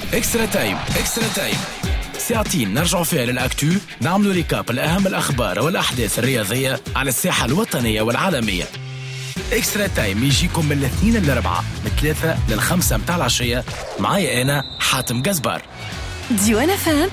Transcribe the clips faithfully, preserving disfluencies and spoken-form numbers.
اكسترا تايم. اكسترا تايم ساعتين نرجع فيها للأكتو، نعملوا ريكاب لأهم الأخبار والأحداث الرياضية على الساحة الوطنية والعالمية. اكسترا تايم يجيكم من الاثنين للأربعة من ثلاثة للخمسة متاع العشية. معايا أنا حاتم جزبار. ديوان فام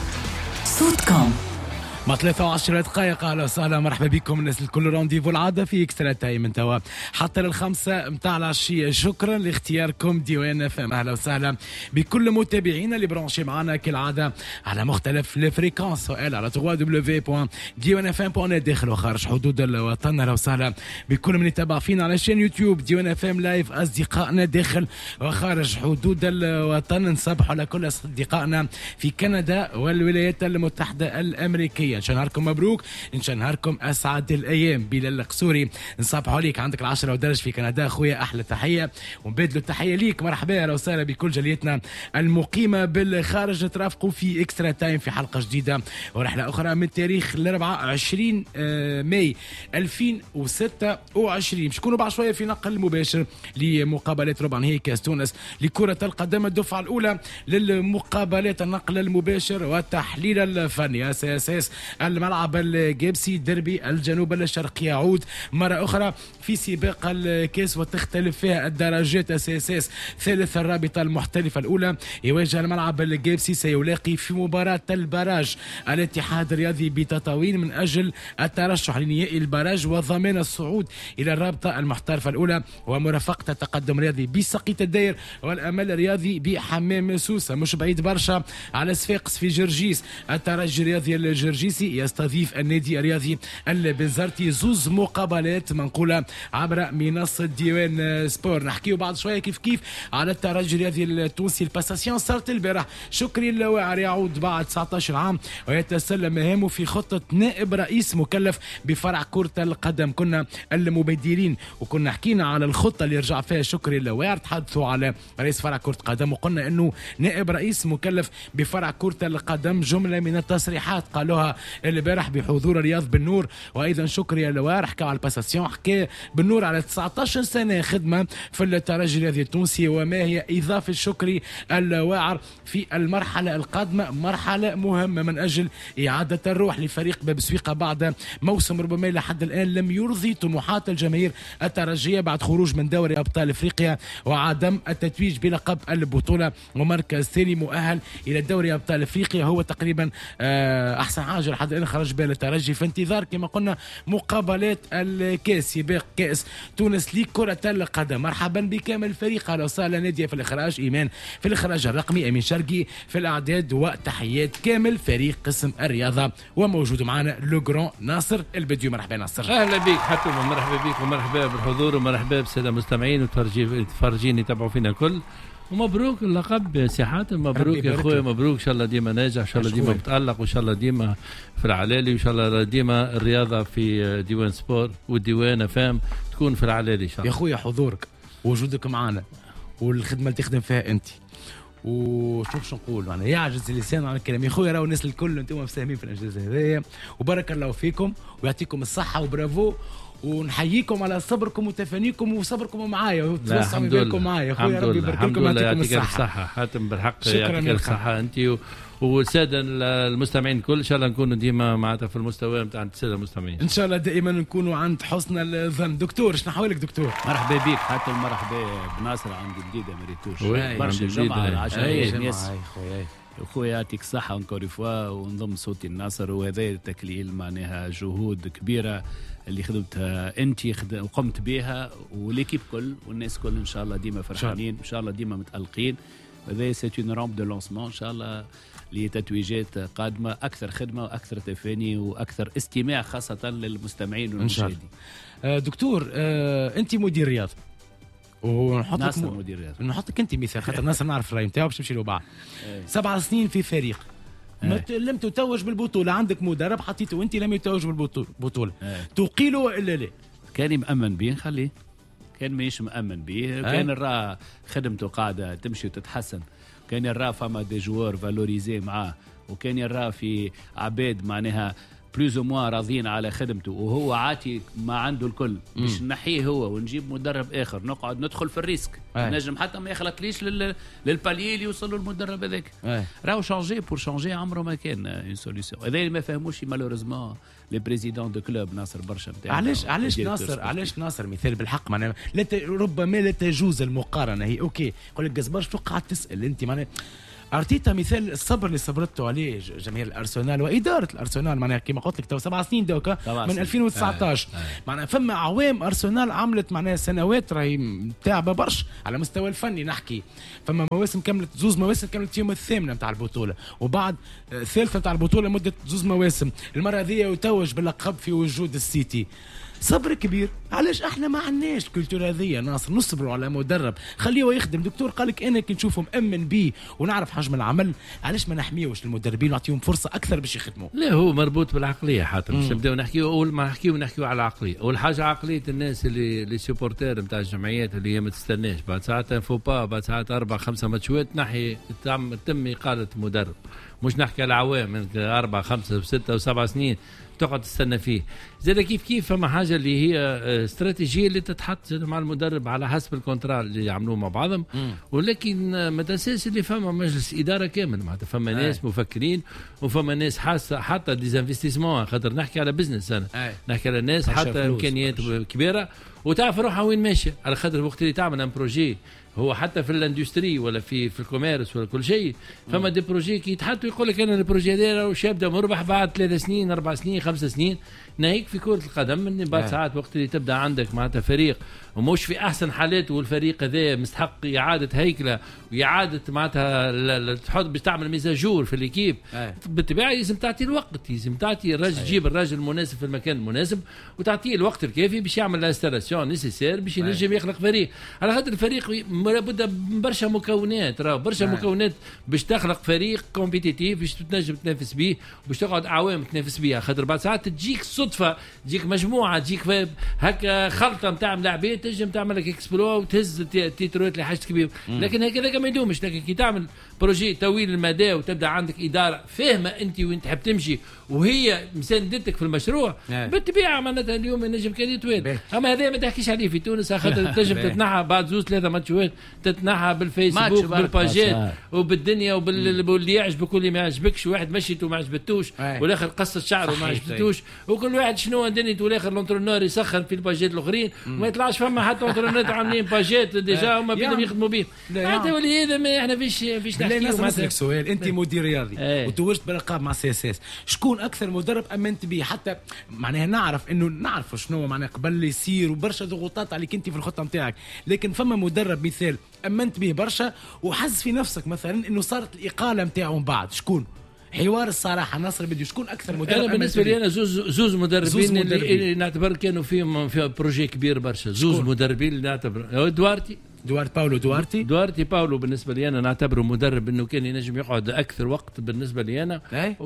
صوتكم مع ثلاثة وعشرين دقائق. أهلا وسهلا مرحبا بكم الناس الكل. رانديفو العادة في اكسترا تايم من توا حتى للخمسة متاع العشية. شكرا لاختياركم ديوان فام. أهلا وسهلا بكل متابعينا اللي برانشي معنا كالعادة على مختلف الفريكانس. سؤال على دبليو دبليو دبليو بوان ديوان فام بوان نت داخل وخارج حدود الوطن. أهلا وسهلا بكل من يتابع فينا على شين يوتيوب ديوان فام لايف. أصدقائنا داخل وخارج حدود الوطن نصبحوا على كل أصدقائنا في كندا والولايات المتحدة الأمريكية. إن شاء نهاركم مبروك، إن شاء نهاركم أسعد الأيام. بلال القصوري نصبحوا عليك، عندك العشرة ودرج في كندا أخويا، أحلى تحية ونبادلوا التحية ليك. مرحبا أهلا وسهلا بكل جاليتنا المقيمة بالخارج. ترافقوا في إكسترا تايم في حلقة جديدة ورحلة أخرى من تاريخ الأربعاء عشرين ماي ألفين وستة وعشرين. باش نكونوا بعد شوية في نقل مباشر لمقابلات ربع نهائي كأس تونس لكرة القدم الدفعة الأولى للمقابلات. النقل المباشر والتحليل الفني. أساس الملعب الجيبسي ديربي الجنوب الشرقي يعود مرة أخرى في سباق الكاس وتختلف فيها الدرجات. أساس ثالث الرابطة المحترفة الأولى يواجه الملعب الجيبسي، سيلاقي في مباراة البراج الاتحاد الرياضي بتطاوين من أجل الترشح لنهائي البراج وضمان الصعود إلى الرابطة المحترفة الأولى ومرافقة التقدم الرياضي بسقيت الداير والأمل الرياضي بحمام سوسة. مش بعيد برشا على صفاقس في جرجيس الترجي الرياضي الجرجيسي يستضيف النادي الرياضي البنزرتي. زوز مقابلات منقولة عبر منصة ديوان سبور. نحكيو بعد شوية كيف كيف على الترجي الرياضي التونسي. الباساسيون صارت البارح. شكري الواعر يعود بعد تسعة عشر عام ويتسلم مهامه في خطة نائب رئيس مكلف بفرع كرة القدم. كنا المبادرين وكنا حكينا على الخطة اللي رجع فيها شكري الواعر. تحدثوا على رئيس فرع كرة قدم وقلنا انه نائب رئيس مكلف بفرع كرة القدم. جملة من التصريحات قالوها البارح بحضور رياض بن نور وايضا شكري الواعر. حكى على الباساسيون، حكى بن نور على تسعة عشر سنة خدمة في الترجي الرياضي التونسي وما هي إضافة شكري الواعر في المرحلة القادمة. مرحلة مهمة من أجل إعادة الروح لفريق باب سويقة بعد موسم ربما لحد الآن لم يرضي طموحات الجماهير الترجية بعد خروج من دوري أبطال إفريقيا وعدم التتويج بلقب البطولة ومركز ثاني مؤهل إلى دوري أبطال إفريقيا. هو تقريبا أحسن حاجة لحد الآن خرج بها الترجي في انتظار كما قلنا مقابلات الكاس سباق كاس تونس لكرة القدم. مرحبا بكامل الفريق. اهلا وسهلا. نادية في الاخراج، ايمان في الاخراج الرقمي، امين شرقي في الاعداد، وتحيات كامل فريق قسم الرياضه. وموجود معنا لو جران ناصر البديو. مرحبا ناصر. اهلا بك حتى مرحبا بك ومرحبا بالحضور ومرحبا بالساده المستمعين وتفرجين يتابعوا فينا كل. ومبروك اللقب سي حاتم، مبروك يا اخويا، مبروك ان شاء الله ديما ناجح، ان شاء الله ديما متالق، وان شاء الله ديما في العلالي، وان شاء الله ديما الرياضه في ديوان سبور والديوان فام تكون في العلالي ان شاء الله. يا اخويا حضورك ووجودك معنا والخدمه اللي تخدم فيها انت وشوف شو نقول معنا يعجز اللسان عن الكلام. يا اخويا راهو الناس الكل انتم مساهمين في الانجاز هذايا وبارك الله فيكم ويعطيكم الصحه وبرافو ونحييكم على صبركم وتفانيكم وصبركم معايا وتوسعوا بالكم معايا. اخويا ربي يبارك لكم ويعطيكم الصحه. حاتم بالحق يعطيك الصحه انت والساده المستمعين الكل. ان شاء الله نكونوا ديما معناتها في المستوى نتاع الساده المستمعين ان شاء الله، دائما نكونوا عند حسن الظن. دكتور ايش نحوالك دكتور؟ مرحبا بك حتى مرحبا بناصر عند جديده مريتوش برشا جمعه العشاء الناس. اخويا يعطيك الصحه انكور فوا ونضم صوتي الناصر. وهذا تكليل معناها جهود كبيره اللي خدمتها انت وقمت بها وليكيب كل والناس كل. ان شاء الله ديما فرحانين، ان شاء الله ديما متالقين. وهذا سيت اون رامب دو لونسمون ان شاء الله لتتويجات قادمه اكثر خدمه واكثر تفاني واكثر استماع خاصه للمستمعين والمشاهدين. دكتور آه، انت مدير رياض ونحطك ناصر م... مدير رياض، نحطك انت مثال خاطر ناصر نعرف الراي نتاعو باش نمشي له بعد. سبع سنين في فريق ما لم تتوج بالبطوله، عندك مدرب حطيته وانت لم يتوج بالبطوله، تقيله والا لا؟ كان مأمن به نخليه، كان ماهيش مأمن به، كان الرا خدمته قاعده تمشي وتتحسن، كان الرا فما دي جوار فالوريزي معاه، وكان يرى في عباد معناها بلوز موا راضيين على خدمته وهو عاتي ما عنده الكل مش نحيه هو ونجيب مدرب اخر نقعد ندخل في الريسك نجم حتى ما يخلطليش لل... للباليه اللي يوصلوا المدرب هذاك راهو شانجي بور شانجي عمره ما كان اون سوليسيون هذا اللي ما فهموش مالوريزمون لي بريزيدون دو كلوب ناصر برشا نتاع علاش علاش ناصر علاش ناصر مثال بالحق معناها لا ت... ربما لا تجوز المقارنه هي اوكي يقول لك جزبر شو قاعد تسال انت معناها ارتيتا مثال الصبر اللي صبرته عليه جماهير الارسنال واداره الارسنال معناها كما قلت لك تو سبع سنين دوكا من ألفين وتسعطاش آه. آه. معناها فما عوام ارسنال عملت معناها سنوات راهي تعبه برش على مستوى الفني نحكي فما مواسم كملت زوز مواسم كملت يوم الثامنه نتاع البطوله وبعد الثالثه نتاع البطوله مده زوز مواسم المره هذه يتوج باللقب في وجود السيتي صبر كبير. علاش احنا ما عندناش الكولتور هذيا ناصر نصبروا على مدرب خليه يخدم دكتور قالك انا كي نشوفه مأمن بيه ونعرف حجم العمل علاش ما نحميوش المدربين ونعطيهم فرصه اكثر باش يخدموا؟ لا هو مربوط بالعقليه حتى باش نبداو نحكيو اول ما نحكيو نحكيو على العقليه. اول حاجه عقليه الناس اللي لي سوبورتير نتاع الجمعيات اللي هي ما تستناش بعد ساعات فو با بعد ساعات اربع خمسه ماتشات نحي تم اقاله مدرب مش نحكي على عوام من اربع خمسه وسته وسبع سنين تقعد تستنى فيه. زي كيف كيف فما حاجه اللي هي استراتيجيه اللي تتحط مع المدرب على حسب الكونترا اللي يعملوه مع بعضهم مم. ولكن ما تنساش اللي فما مجلس اداره كامل معناتها فما آه. ناس مفكرين وفما ناس حاسه حتى ديزانفستيسمون خاطر نحكي على بزنس انا آه. نحكي على ناس حتى امكانيات كبيره وتعرف روحها وين ماشيه على خاطر وقت اللي تعمل ان بروجي هو حتى في الاندستري ولا في في الكوميرس ولا كل شيء فما دي بروجي كي يتحطوا يقول لك انا البروجي هذا واش يبدا مربح بعد ثلاث سنين اربع سنين خمس سنين. ناهيك في كرة القدم من بعد ساعات وقت اللي تبدا عندك معناتها فريق ومش في احسن حالاته والفريق هذا مستحق اعاده هيكله واعاده معناتها تحط باش تعمل ميزاجور في الكيب بالطبيعه لازم تعطي الوقت لازم تعطي الراجل تجيب الراجل المناسب في المكان المناسب وتعطيه الوقت الكافي باش يعمل الانستالاسيون نيسيسير باش ينجم يخلق فريق. على خاطر الفريق لابد برشا مكونات راه برشا مكونات باش تخلق فريق كومبيتيتيف باش تنجم تنافس به باش تقعد اعوام تنافس بها. خاطر بعد ساعات تجيك صدفه تجيك مجموعه تجيك هكا خلطه نتاع لاعبين تنجم تعمل لك اكسبلوا وتهز تيتروات لحاجه كبيره. لكن هكذا ما يدومش. لكن كي تعمل بروجي طويل المدى وتبدا عندك اداره فاهمه انت وين تحب تمشي وهي مساندتك في المشروع بالطبيعه معناتها اليوم نجم كان يتوالد. اما هذا ما تحكيش عليه في تونس خاطر تنجم تتنحى بعد زوز ثلاثه ماتشات تتنحى بالفيسبوك بالباجات وبالدنيا وباللي يعجبك واللي ما يعجبكش واحد مشيته وما عجبتوش والاخر قصه شعره وما عجبتوش وكل واحد شنو دنيته والاخر الانترونور يسخن في الباجات الاخرين وما يطلعش فما حتى انترونور عاملين باجات ديجا هما بدهم يخدموا بهم. هذا ولهذا احنا فيش فيش نحكي. نسألك سؤال انت مدير رياضي وتوجت بالالقاب مع سي اس اس شكون اكثر مدرب امنت به حتى معناها نعرف انه نعرف شنو معناها قبل يصير وبرشا ضغوطات عليك انت في الخطه نتاعك لكن فما مدرب مثال امنت به برشا وحس في نفسك مثلا انه صارت الاقاله نتاعه من بعد شكون؟ حوار الصراحه ناصر بدي شكون اكثر مدرب؟ انا بالنسبه لي انا زوز زوز مدربين, زوز مدربين. اللي نعتبر كانوا فيهم في بروجي كبير برشا زوز مدربين اللي نعتبر دوارتي دوارت باولو دوارتي دوارتي باولو بالنسبه لي انا نعتبره مدرب انه كان ينجم يقعد اكثر وقت بالنسبه لي انا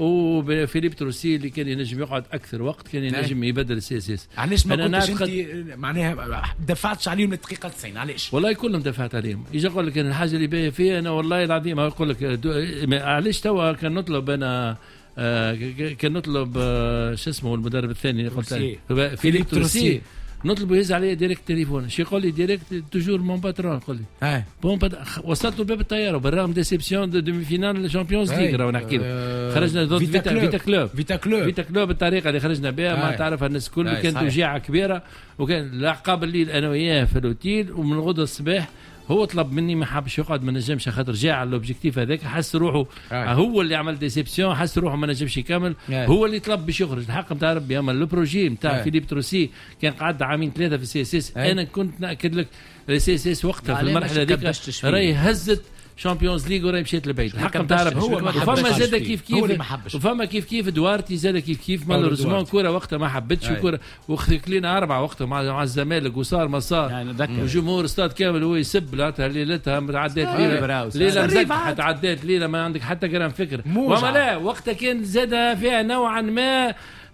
وفيليب تروسي اللي كان ينجم يقعد اكثر وقت كان ينجم يبدل السي اس اس. علاش ما كنتش انت معناها دفعتش عليهم للدقيقه تسعين؟ علاش؟ والله كلهم دفعت عليهم. يجي يقول لك الحاجه اللي باهيه فيها انا والله العظيم يقول لك علاش توا كان نطلب انا آه كان نطلب آه شو اسمه المدرب الثاني اللي قلت فيليب تروسي نطلب يهز عليه ديريكت تليفون شي يقول لي ديريكت توجور مون باترون يقول لي اي بون بات... وصلت باب الطياره بالرغم ديسيبسيون دو دومي فينال الشامبيونز ليغ راهو نحكي لك خرجنا ضد فيتا فيتا كلوب فيتا كلوب فيتا كلوب بالطريقه اللي خرجنا بها ما تعرف الناس الكل كانت وجيعه كبيره وكان العقاب الليل انا وياه في الاوتيل ومن الغدوه الصباح هو طلب مني ما حابش يقعد ما نجمش خاطر جاء على الاوبجيكتيف هذاك حس روحه آه. هو اللي عمل ديسيبسيون حس روحه ما نجمش يكمل آه. هو اللي طلب باش يخرج الحق نتاع ربي. اما لو بروجي نتاع آه. فيليب تروسي كان قعد عامين ثلاثه في السي اس اس آه. انا كنت ناكد لك السي اس اس وقتها في المرحله هذيك راهي هزت شامبيونز ليغ وراهي مشيت للبيت الحق تعرف. وفما زاد كيف كيف وفما كيف كيف دوارتي زاد كيف كيف مالوريزمون كوره وقتها ما حبتش وكوره وخذك لنا اربعه وقتها مع مع الزمالك وصار ما صار يعني وجمهور استاد كامل هو يسب لها ليلتها عدات ليله ليله مزكحه عدات ليله ما عندك حتى جرام فكر. وما لا وقتها كان زاد فيها نوعا ما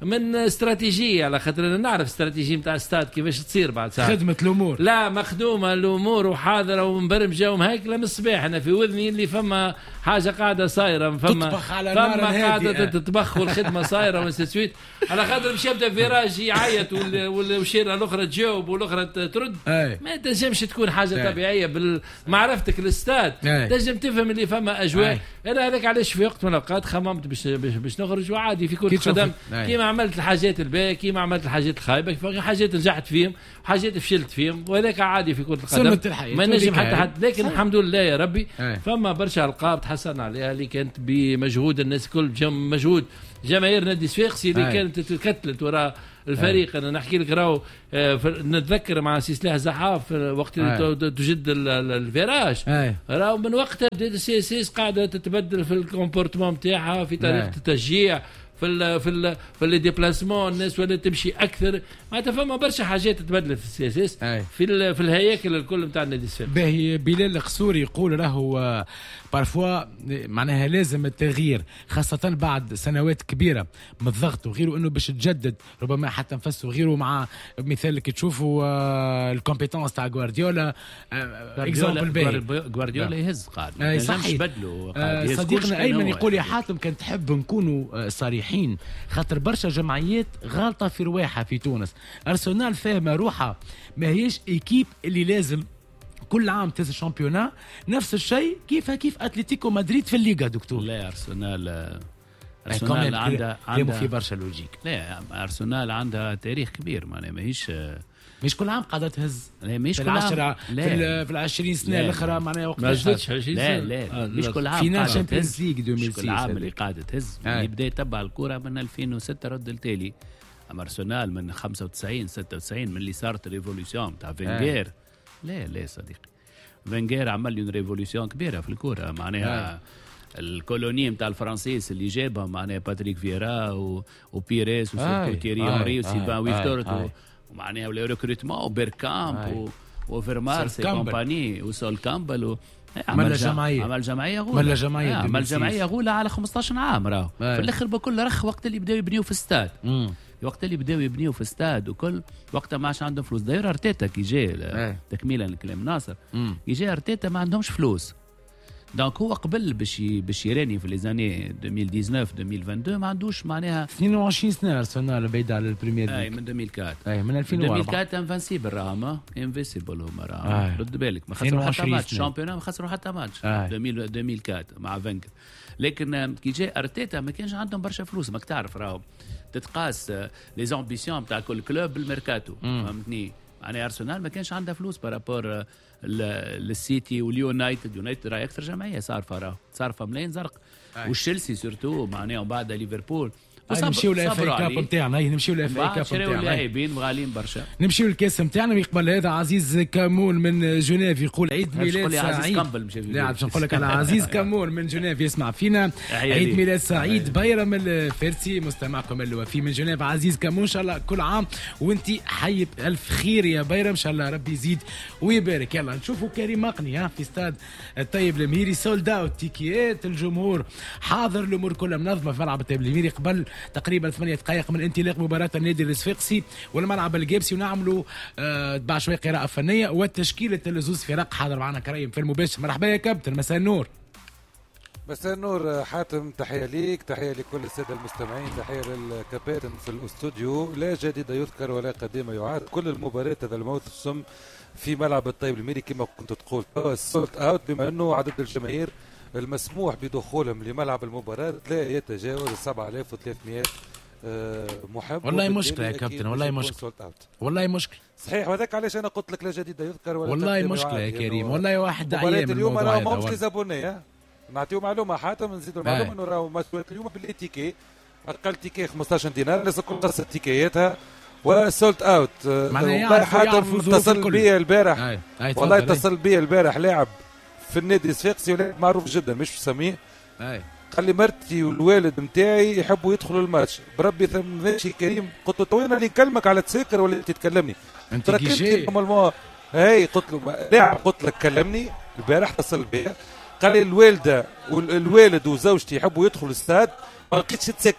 من استراتيجيه، على خاطر انا نعرف استراتيجيه نتاع استاد كيفاش تصير بعد ساعه خدمه الامور. لا مخدومه الامور وحاضره ومبرمجه ومهيكله من الصباح. انا في وذني اللي فما حاجه قاعده صايره، فما تطبخ على فما نار قاعده تطبخ والخدمه صايره وسويت، على خاطر باش يبدا فيراج يعيط والشيره الاخرى تجاوب والاخرى ترد. أي. ما تنجمش تكون حاجه طبيعيه بالمعرفتك الاستاد. تنجم تفهم اللي فما اجواء. انا هذاك علاش في وقت من الاوقات خممت باش باش نخرج وعادي في كره قدم كيما عملت الحاجات الباهيه كيما عملت الحاجات الخايبه، في حاجات نجحت فيهم وحاجات فشلت فيهم، وهذاك عادي في كره القدم ما نجم حتى حد. لكن الحمد لله يا ربي أي. فما برشا القاب تحصلنا عليها اللي كانت بمجهود الناس الكل، جم مجهود جماهير نادي صفاقسي اللي كانت تكتلت وراء الفريق. انا نحكي لك راهو نتذكر مع سي سلاح زحاف وقت اللي تجد الفيراج، راهو من وقتها بدات السي اس اس قاعده تتبدل في الكومبورتمون نتاعها، في طريقه التشجيع، في ال في ال في لي ديبلاسمون. الناس ولات تمشي اكثر، ما تفهم برشا حاجات تتبدلت في السي اس اس في في الهياكل الكل نتاع النادي الصفاقسي. باهي بلال القصوري يقول راهو بارفوا معناها لازم التغيير، خاصة بعد سنوات كبيرة من الضغط وغيره، انه باش تجدد ربما حتى نفسه غيره. مع مثال كي تشوفوا الكومبيتونس تاع غوارديولا، اكزامبل باهي غوارديولا يهز قاعد ما ينجمش يبدلوا. صديقنا ايمن يقول يا حاتم كان تحب نكونوا صريحين، خاطر برشا جمعيات غالطة في رواحها في تونس. ارسنال فاهمة روحها ما هيش ايكيب اللي لازم كل عام تهز الشامبيونا، نفس الشيء كيف كيف اتلتيكو مدريد في الليغا دكتور. لا ارسنال ارسنال عندها عندها في برشا لوجيك. لا ارسنال عندها تاريخ كبير، معناها ماهيش مش كل عام قاعده تهز. لا مش كل عام في ال عشرين سنه الاخرى معناها وقت ما زادتش عشرين سنه. لا لا آه مش كل عام فينال شامبيونز ليغ ألفين وستة. كل عام اللي قاعده تهز اللي بدا يتبع الكره من ألفين وستة رد التالي. اما ارسنال من خمسة وتسعين ستة وتسعين من اللي صارت ريفولوسيون تاع فينغير. لا لا صديقي، فينغير عمل لهم ريفولوسيون كبيره في الكره، معناها الكولوني نتاع الفرنسيس اللي جابهم معناها باتريك فيرا و... وبيريس وسورتو تيري اونري وسيلفان ويكتور، ومعناها ولا ريكروتمون وبيركامب و... وفيرمارس كومباني وسول كامبل و... عمل جمعيه عمل جمعيه غوله عمل جمعيه عمل جمعيه غوله على خمسطاش عام راهو في الاخر بكل رخ وقت اللي بداوا يبنيوا في استاد. وقت اللي بداوا يبنيوا في استاد وكل وقتها ما عادش عندهم فلوس. داير ارتيتا كي جاء تكميلا لكلام ناصر كي جاء ارتيتا ما عندهمش فلوس، دونك هو قبل باش باش يراني في لي زاني ألفين وتسعطاش ألفين واثنين وعشرين ما عندوش معناها اثنين وعشرين سنه ارسنال بعيد على البريمير ليج. اي من ألفين وأربعة اي من ألفين وأربعة ألفين وأربعة انفانسيبل راهم انفيسيبل هما راهم رد بالك ما خسروا حتى ماتش الشامبيون، ما خسروا حتى ماتش ألفين وأربعة مع فينجر. لكن كي جاء ارتيتا ما كانش عندهم برشا فلوس، ماك تعرف راهم تتقاس لي زامبيسيون تاع كل كلوب بالميركاتو فهمتني. يعني ارسنال ما كانش عندها فلوس بارابور للسيتي واليونايتد. يونايتد راهي اكثر جمعيه صارفه راهو صارفه ملايين زرق، والتشيلسي سورتو معناها وبعد ليفربول. نمشيو للاف اي كاب نتاعنا، هي نمشيو للاف اي كاب نتاعنا اللاعبين غاليين برشا. نمشيو للكاس نتاعنا. ويقبل هذا عزيز كامون من جنيف يقول عيد ميلاد سعيد. لا باش نقول لك على عزيز كامون من جنيف يسمع فينا، عيد ميلاد سعيد. بيرم الفارسي مستمعكم الوفي من جنيف عزيز كامون، ان شاء الله كل عام وانت حي الف خير يا بيرم، ان شاء الله ربي يزيد ويبارك. يلا نشوفوا كريم مقني ها في استاد الطيب المهيري سولد اوت، تيكيات الجمهور حاضر، الامور كلها منظمه في ملعب الطيب المهيري قبل تقريبا ثمانية دقائق من انطلاق مباراة النادي الصفاقسي والملعب الجابسي، ونعملوا آه بعد شوي قراءة فنية وتشكيلة الزوز فرق. حاضر معنا كريم في المباشر. مرحبا يا كابتن، مساء النور. مساء النور حاتم، تحية ليك، تحية لكل السادة المستمعين، تحية للكابتن في الاستوديو. لا جديد يذكر ولا قديم يعاد، كل المباريات هذا الموسم في ملعب الطيب الميري كما كنت تقول سولت اوت، بما انه عدد الجماهير المسموح بدخولهم لملعب المباراة لا يتجاوز سبعة آلاف وثلاثمئة محب. والله مشكلة يا كابتن، والله مشكلة، والله مشكلة صحيح. وهذاك علاش أنا قلت لك لا جديد يذكر ولا والله مشكلة يا كريم، والله واحد عيان اليوم راهو ماهوش لي زابوني. نعطيو معلومة حاتم، نزيدوا المعلومة انه راهو مسؤولية اليوم بالإتيكي، أقل تيكي خمسطاش دينار، الناس الكل قصت تيكياتها وسولت اوت. والله حاتم اتصل بي البارح، والله اتصل بي البارح لاعب في النادي الصفاقسي معروف جدا مش في سميه، قال لي مرتي والوالد نتاعي يحبوا يدخلوا الماتش بربي ماشي كريم. قلت له تو انا اللي نكلمك على تساكر ولا تتكلمني انت كيجي هاي؟ قلت له لاعب، قلت لك كلمني البارح اتصل بي قال لي الوالده والوالد وزوجتي يحبوا يدخلوا الاستاد، ما لقيتش تساكر.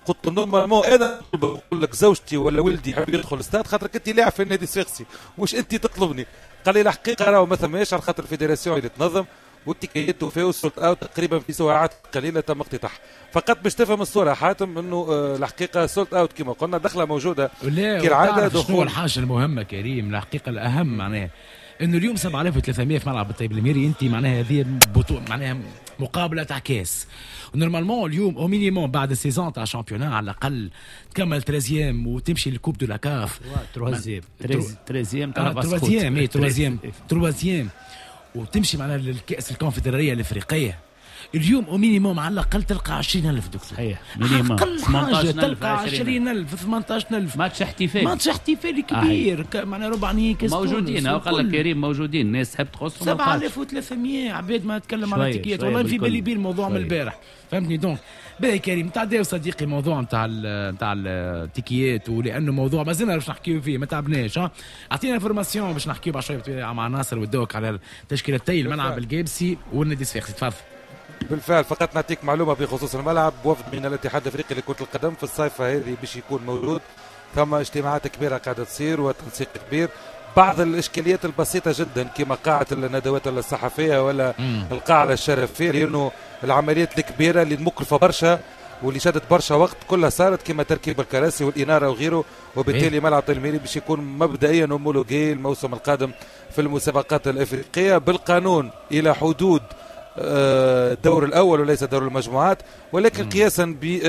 قلت نورمالمون انا نقول لك زوجتي ولا ولدي يحب يدخل الاستاد خاطرك انت لاعب في النادي الصفاقسي مش انت تطلبني. قال لي الحقيقه راهو ما ثماش على خاطر الفيدراسيون اللي تنظم والتيكيت وفيه وصلت اوت تقريبا في ساعات قليله تم اقتتاح. فقط باش تفهم الصوره حاتم انه آه الحقيقه سولت اوت كما قلنا دخله موجوده كالعاده. دخول الحاجه المهمه كريم الحقيقه الاهم معناها انه اليوم سبعة آلاف وثلاثمائة في ملعب الطيب الميري انت معناها هذه بطوله معناها مقابله تاع كاس. نورمالمون اليوم او مينيموم بعد السيزون تاع شامبيونا على الاقل تكمل ثلاثيام وتمشي للكوب دو لا كاف تروازيام تروازيام تاع تروازيام اي تروازيام تروازيام وتمشي معنا للكاس الكونفدراليه الافريقيه. اليوم او مينيموم على الاقل تلقى عشرين ألف دكتور. صحيح مينيموم ثمانية عشر تلقى عشرين ألف ثمانية عشر ألف ماتش احتفالي ماتش احتفالي كبير آه. معناها ربع كاس موجودين او قال لك كريم موجودين الناس تحب تخصهم سبعة آلاف وثلاثمائة عباد ما تكلم على التيكيات والله في بالي بيه الموضوع من البارح فهمتني. دونك باهي كريم تعداو صديقي موضوع نتاع نتاع التيكيات ولانه موضوع مازلنا باش نحكيو فيه ما تعبناش. ها اعطينا انفورماسيون باش نحكيو بعد شويه مع ناصر ودوك على تشكيلتي الملعب الجابسي والنادي الصفاقسي. تفضل. بالفعل فقط نعطيك معلومه بخصوص الملعب. وفد من الاتحاد الافريقي لكره القدم في الصيفه هذه باش يكون موجود. ثم اجتماعات كبيره قاعده تصير وتنسيق كبير. بعض الاشكاليات البسيطه جدا كما قاعه الندوات الصحفيه ولا مم. القاعه الشرفيه لانه العمليات الكبيره اللي مكلفه برشا واللي شدت برشا وقت كلها صارت كما تركيب الكراسي والاناره وغيره وبالتالي ملعب الميري باش يكون مبدئيا اومولوجي الموسم القادم في المسابقات الافريقيه بالقانون الى حدود الدور الأول وليس دور المجموعات. ولكن قياسا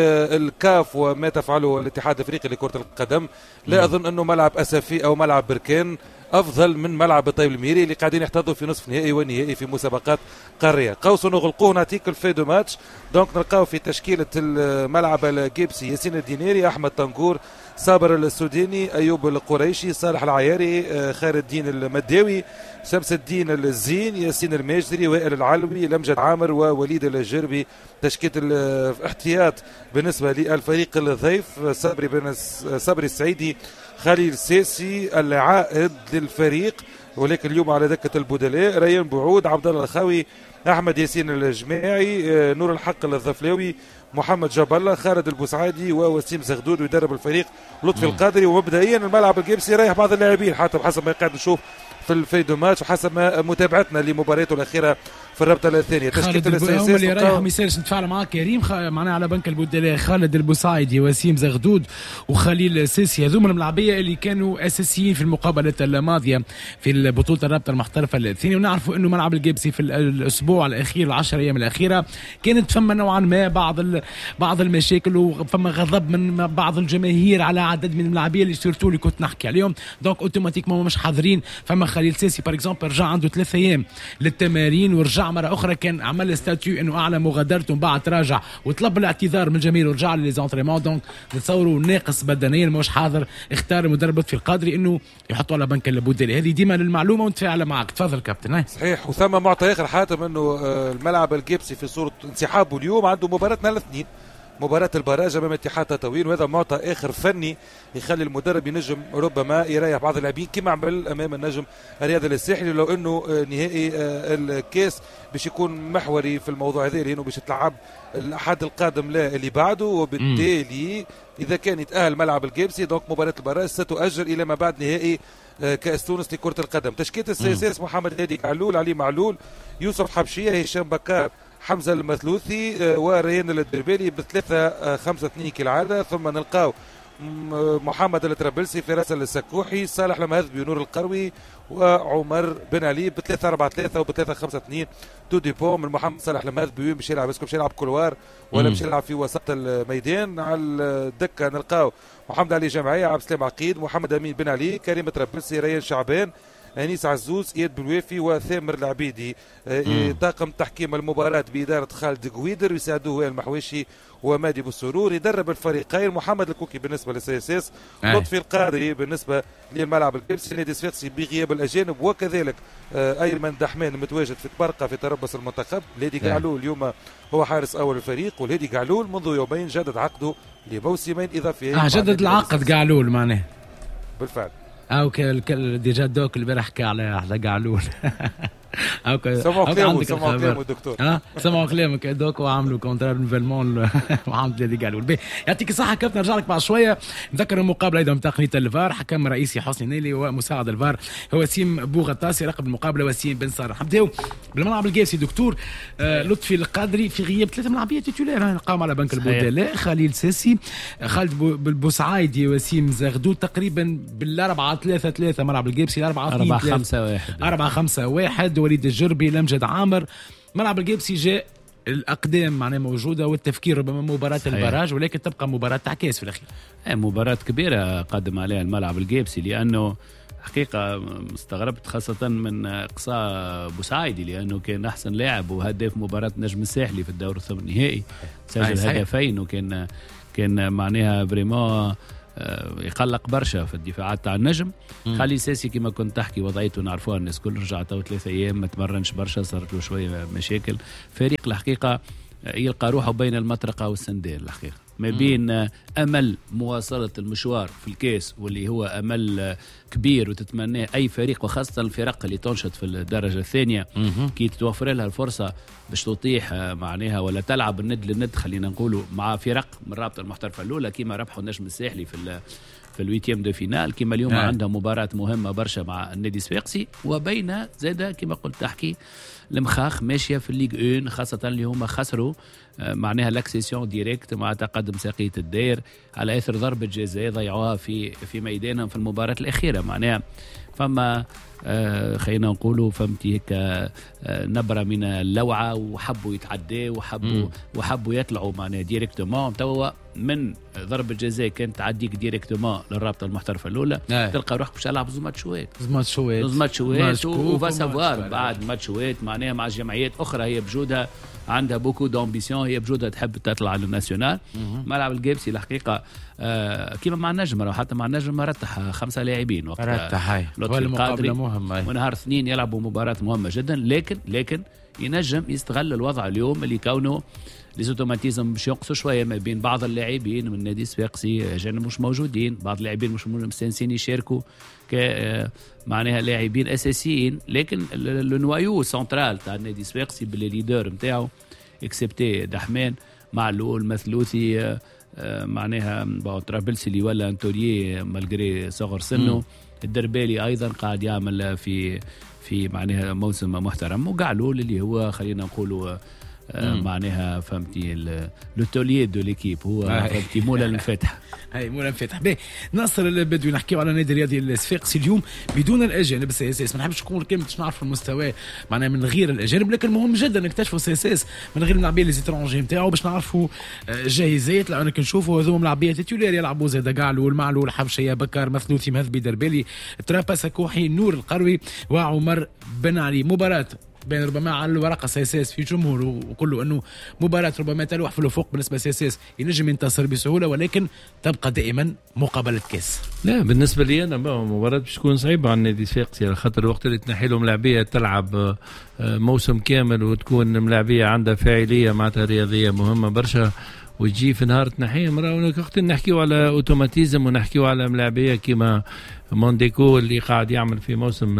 بالكاف وما تفعله الاتحاد الافريقي لكرة القدم لا أظن أنه ملعب أسفي أو ملعب بركان أفضل من ملعب الطيب الميري اللي قاعدين يحتضوا في نصف نهائي ونهائي في مسابقات قارية. قوس نغلقوه نعطيك الفي دو ماتش. دونك نلقاو في تشكيلة الملعب الجيبسي ياسين الدينيري أحمد طنقور صابر السوداني أيوب القريشي صالح العياري خير الدين المداوي شمس الدين الزين ياسين الماجدري وائل العلوي لمجد عامر ووليد الجربي. تشكيلة الاحتياط بالنسبة للفريق الضيف صبري بن صبري السعيدي خليل الساسي العائد للفريق ولكن اليوم على دكة البدلاء ريان بعود عبد الله الخاوي أحمد ياسين الجماعي نور الحق الظفلاوي محمد جاب الله خالد البوسعادي ووسيم زغدود ويدرب الفريق لطفي القادري. ومبدئيا الملعب الجيبسي رايح بعض اللاعبين حتى حسب ما قاعد نشوف في الفيديو ماتش وحسب ما متابعتنا لمبارياته الاخيره في الرابطه الثانيه. خالد البوسعادي اللي رايح ما يسالش نتفاعل معاه كريم خ... معناها على بنك البدلاء خالد البوسعادي وسيم زغدود وخليل السيسي هذوما الملاعبيه اللي كانوا اساسيين في المقابله الماضيه في بطوله الرابطه المحترفه الثانيه. ونعرفوا انه ملعب الجيبسي في الاسبوع الاخير العشر ايام الاخيره كانت فما نوعا ما بعض ال... بعض المشاكل وفما غضب من بعض الجماهير على عدد من الملاعبيه اللي سيرتو اللي كنت نحكي عليهم. دونك اوتوماتيكمون مش حاضرين. فما خليل سيسي باغ اكزومبل رجع عنده ثلاث ايام للتمارين ورجع مره اخرى كان عمل ستاتيو انه اعلى مغادرته بعد تراجع وطلب الاعتذار من الجماهير ورجع لليزونطريمون. دونك نتصوروا ناقص بدنيا مش حاضر. اختار المدرب لطفي القادري انه يحطوا على بنك البدلاء. هذه ديما للمعلومه ونتفاعل معك. تفضل كابتن. صحيح. وثم معطى اخر حاتم انه الملعب الجيبسي في صوره انسحابه اليوم عنده مباراه نهار الاثنين مباراة البراج امام اتحاد تطاوين وهذا معطى اخر فني يخلي المدرب ينجم ربما يريح بعض اللاعبين كما عمل امام النجم الرياضي الساحلي. لو انه نهائي الكاس باش يكون محوري في الموضوع هذا لانه باش تلعب الاحد القادم لا اللي بعده وبالتالي اذا كان يتاهل ملعب الجيبسي دونك مباراة البراج ستؤجل الى ما بعد نهائي كاس تونس لكرة القدم. تشكيلة السياسيس محمد هادي علول علي معلول يوسف حبشية هشام بكار حمزة المثلوثي وريان الدربالي بثلاثة خمسة اثنين كالعادة. ثم نلقاو محمد الترابلسي فراس السكوحي صالح المهذبي ونور القروي وعمر بن علي بثلاثة أربعة ثلاثة وبثلاثة خمسة اثنين. تو ديبو من محمد صالح المهذبي وين باش يلعب اسكو باش يلعب كولوار ولا باش يلعب في وسط الميدان. على الدكة نلقاو محمد علي جمعية عبد السلام عقيد محمد أمين بن علي كريم الترابلسي ريان شعبان أنيس عزوز إياد بالوافي وثامر العبيدي. طاقم تحكيم المباراة بإدارة خالد قويدر يساعدوه وائل المحوشي ومادي بالسرور. يدرب الفريقين محمد الكوكي بالنسبة للسياسيس لطفي القادري بالنسبة للملعب الكبسي نادي الصفاقسي بغياب الأجانب وكذلك أيمن دحمان متواجد في تبرقة في تربص المنتخب. الهادي قعلول اليوم هو حارس أول الفريق والهادي قعلول منذ يومين جدد عقده لموسمين إضافيين. آه جدد العقد قعلول معناه بالفعل. او كل ديجا دوك البارح حكى على على قعلول سمعوا كلامه سمعوا كلامه دكتور ها سمعوا كلامك دوك وعملوا كونترا نوفلمون وعملت اللي قالوا البي. يعطيك الصحه كابتن. نرجع لك بعد شويه. نذكر المقابله ايضا تقنيه الفار. حكم رئيسي حسني نيلي ومساعد الفار هو وسيم بوغطاسي. رقم المقابله وسيم بن صالح. نبداو بالملعب القاسي دكتور. آه لطفي القادري في غياب ثلاثه ملاعبيه تيتولير قام على بنك البودلاء. خليل ساسي خالد بالبوسعايدي وسيم زغدو تقريبا بالاربعه ثلاثه ثلاثه ملعب القاسي أربعة أربعة خمسة واحد أربعة خمسة واحد. وليد الجربي لمجد عامر. ملعب القابسي جاء الأقدام معناها موجودة والتفكير ربما مباراة البراج ولكن تبقى مباراة تعكاس في الأخير. مباراة كبيرة قدم عليها الملعب القابسي لأنه حقيقة استغربت خاصة من إقصاء بوسعايدي لأنه كان أحسن لاعب وهداف مباراة نجم الساحلي في الدور الثمن النهائي. سجل هدفين وكان كان معناها فريمون يقلق برشا في الدفاعات تاع النجم. خليل ساسي كما كنت تحكي وضعيته نعرفوها الناس كل رجع تو ثلاثة ايام ما تمرنش برشا صارت له شويه مشاكل. فريق الحقيقه يلقى روحه بين المطرقه والسندال الحقيقه ما بين امل مواصله المشوار في الكاس واللي هو امل كبير وتتمناه اي فريق وخاصه الفرق اللي تنشط في الدرجه الثانيه كي تتوفر لها الفرصه باش تطيح معناها ولا تلعب الند للند خلينا نقولوا مع فرق من الرابطه المحترفه الاولى كيما ربحوا النجم الساحلي في في الويتيام دو فينال كيما اليوم آه. عندهم مباراة مهمة برشا مع النادي الصفاقسي وبين زادا كيما قلت تحكي المخاخ ماشية في الليج اون خاصة اللي هما خسروا معناها لاكسيسيون ديريكت مع تقدم ساقية الدير على اثر ضربة جزاء ضيعوها في في ميدانهم في المباراة الأخيرة معناها فما آه خلينا نقولوا فهمتي هيك آه نبره من اللوعه وحبوا يتعدوا وحبوا وحبوا يطلعوا معنا ديريكتومون توا من ضربه جزاء كانت تعديك ديريكتومون للرابطه المحترفه الاولى آه. تلقى روحك باش تلعب زومات شويت زومات شويت زومات شويت وفا سافوار بعد ماتشوات معناها مع جمعيات اخرى هي بجودها عندها بوكو دامبيسيون هي بجودها تحب تطلع على الناسيونال. ملعب القابسي الحقيقه آه كيما مع النجم راه حتى مع النجم رتح خمسه لاعبين وقت رتح هاي المقابله مهمه ونهار اثنين يلعبوا مباراه مهمه جدا لكن لكن ينجم يستغل الوضع اليوم اللي كونه ليزوتوماتيزم باش ينقصوا شويه ما بين بعض اللاعبين من النادي الصفاقسي جانا مش موجودين بعض اللاعبين مش مستانسين يشاركوا ك معناها لاعبين اساسيين لكن النوايو سنترال تاع النادي الصفاقسي بالليدر نتاعو اكسبتي دحمان مع الاول مثلوثي معناها طرابلسي ولا انتوريي مالغري صغر سنه الدربالي ايضا قاعد يعمل في في معناها موسم محترم وقعلول اللي هو خلينا نقولوا آه معناها فهمتي لو توليي دو ليكيب هو فهمتي مولا الفتح هاي مولا الفتح باهي ناصر البدوي نحكيو على النادي الرياضي الصفاقسي اليوم بدون الاجانب السي اس اس ما نحبش نقول كلمه باش نعرف المستوى معناها من غير الاجانب لكن مهم جدا نكتشفوا السي اس اس من غير اللاعبين ليزيترونجي نتاعو باش نعرفوا جاهزات لانه كنشوفوا هذوما لاعبيه تيتولير يلعبوا زاد قعلول معلول حبشيه بكر مثلوثي مهذبي دربالي ترابا سكوحي نور القروي وعمر بن علي. مباراه بين ربما على الورقه سياساس في جمهور وكله انه مباراه ربما تلوح في الافق بالنسبه لسياساس ينجم ينتصر بسهوله ولكن تبقى دائما مقابله كاس. لا بالنسبه لي انا مباراه باش تكون صعيبه على النادي الصفاقسي على خاطر الوقت اللي تنحي لهم لاعبيه تلعب موسم كامل وتكون ملاعبيه عندها فاعليه معناتها رياضيه مهمه برشا ويجي في نهار تنحيهم راه وقت نحكيو على اوتوماتيزم ونحكيو على ملاعبيه كيما مونديكو اللي قاعد يعمل في موسم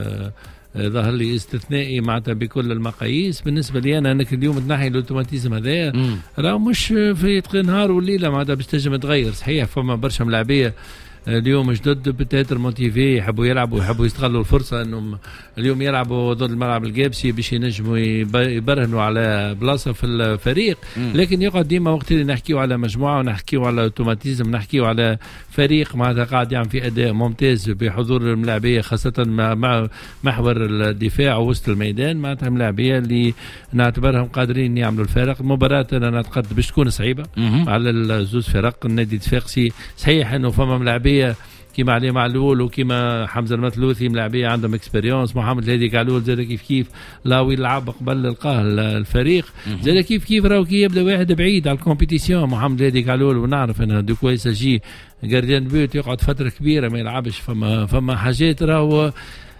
ظهر لي استثنائي معناتها بكل المقاييس. بالنسبه لي انا انك اليوم تنحي الاوتوماتيزم هذا راه مش في نهار وليله معناتها باش تنجم تغير. صحيح فما برشا ملاعبيه اليوم جدد بتاتر موتيفي يحبوا يلعبوا يحبوا يستغلوا الفرصه انهم اليوم يلعبوا ضد الملعب القابسي باش ينجموا يبرهنوا على بلاصه في الفريق م. لكن يقعد ديما وقت اللي نحكيوا على مجموعه ونحكيوا على اوتوماتيزم نحكيوا على فريق معناتها قاعد يعمل في اداء ممتاز بحضور الملاعبيه خاصه مع محور الدفاع ووسط الميدان معناتها ملاعبيه اللي نعتبرهم قادرين يعملوا الفارق. المباراه انا نعتقد باش تكون صعيبه م. على الزوز فرق. النادي الصفاقسي صحيح انه فما ملاعبيه كيما علي معلول وكيما حمزه المثلوثي ملاعبيه عندهم اكسبيريونس. محمد الهادي قالوا زاد كيف كيف لاوي يلعب قبل لقاه الفريق زاد كيف كيف راهو كي يبدا واحد بعيد على الكومبيتيسيون. محمد الهادي قالوا ونعرف انه دو كويس جي جارديان بيوت يقعد فتره كبيره ما يلعبش. فما فما حاجات راهو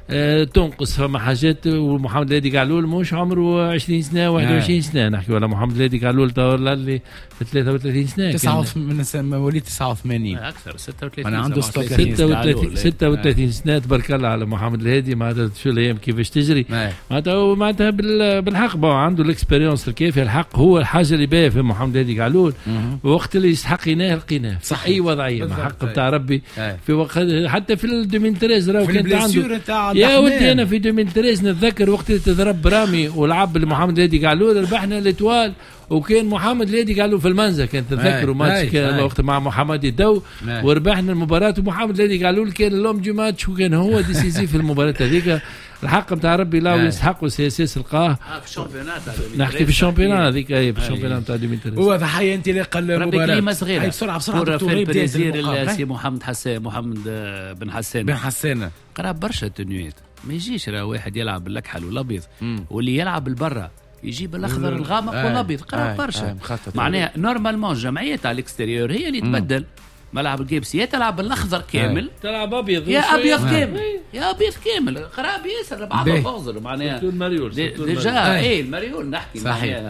آه تنقص فما حاجات. ومحمد الهادي قعلول مش عمره عشرين سنه واحد وعشرين سنه نحكي، ولا محمد الهادي قعلول تولى اللي في ثلاثة وثلاثين سنه تسعة من مواليد تسعة وثمانين اكثر ستة وثلاثين انا عنده ستة وثلاثين سنه. تبارك الله على محمد الهادي معناتها شو الايام كيفاش تجري معناتها معناتها بالحق عنده الاكسبيريونس الكافيه. الحق هو الحاجه اللي باهيه في محمد الهادي قعلول، وقت اللي يستحق يناه لقيناه صح اي وضعيه مع حق بتاع ربي. في وقت حتى في ألفين وثلاثة راهو كانت عنده يا ودي انا في ألفين وثلاثة نتذكر وقت اللي تضرب رامي ولعب لمحمد الهادي قعلول ربحنا الاتوال، وكان محمد الهادي قالوا في المنزه كان تذكروا ماتش كان وقت مع محمد الدو وربحنا المباراه، ومحمد الهادي قالوا كان اللوم دي ماتش وكان هو ديسيزيف في المباراه هذيك. الحق نتاع ربي لا يستحق وسياسيس القاه في الشامبيونات نحكي في الشامبيونات هذيك في الشامبيونات نتاع ألفين وثلاثة. هو ضحيه انطلاق المباراه صغيره بسرعه بسرعه في البرازيل سي محمد حسان محمد بن حسان بن حسان قرا برشا تنويات. ما يجيش راه واحد يلعب بالاكحل والابيض واللي يلعب بالبرا يجيب الاخضر الغامق والابيض قرا برشا. معناها نورمالمون الجمعيات على الاكستيريور هي اللي تبدل. ملعب الجيبسي يا تلعب بالاخضر كامل تلعب ابيض يا ابيض كامل يا ابيض كامل قراب ياسر بعض الفوزر معناها المريول ديجا ايه المريول نحكي صحيح.